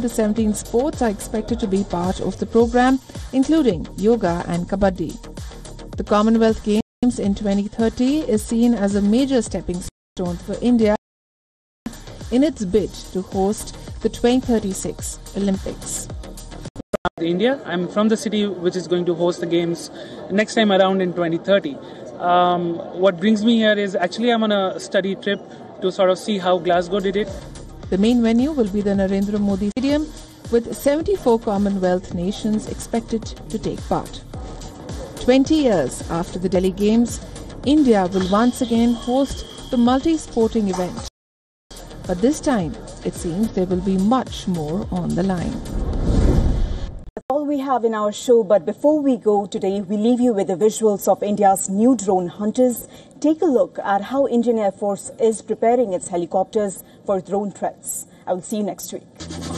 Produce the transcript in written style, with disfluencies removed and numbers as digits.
the 17 sports are expected to be part of the program, including yoga and kabaddi. The Commonwealth Games in 2030 is seen as a major stepping stone for India in its bid to host the 2036 Olympics. India. I'm from the city which is going to host the games next time around in 2030. What brings me here is actually I'm on a study trip to sort of see how Glasgow did it. The main venue will be the Narendra Modi Stadium, with 74 Commonwealth nations expected to take part. 20 years after the Delhi Games, India will once again host the multi-sporting event. But this time, it seems there will be much more on the line. That's all we have in our show, but before we go today, we leave you with the visuals of India's new drone hunters. Take a look at how Indian Air Force is preparing its helicopters for drone threats. I will see you next week.